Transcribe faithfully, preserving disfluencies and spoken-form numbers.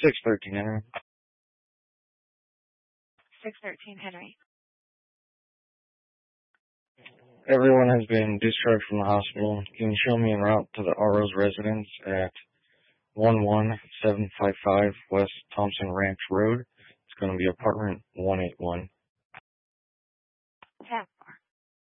six thirteen Henry. six thirteen Henry. Everyone has been discharged from the hospital. Can you show me en route to the R O's residence at one one seven five five West Thompson Ranch Road? It's going to be apartment one eighty-one.